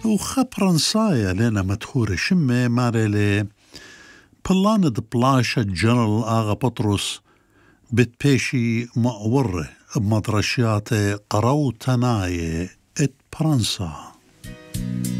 وخبرنصايا لنا مدخور شمة مارلي بلاند بلاشة جنرال آغا بطرس بتبيشي مأورة بمدرشيات قرو تناية ات برنسا.